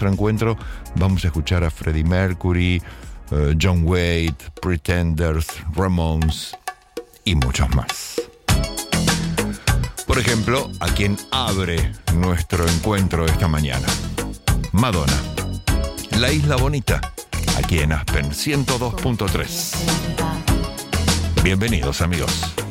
nuestro encuentro vamos a escuchar a Freddie Mercury, John Waite, Pretenders, Ramones y muchos más. Por ejemplo, a quien abre nuestro encuentro esta mañana, Madonna, La Isla Bonita, aquí en Aspen 102.3. Bienvenidos, amigos.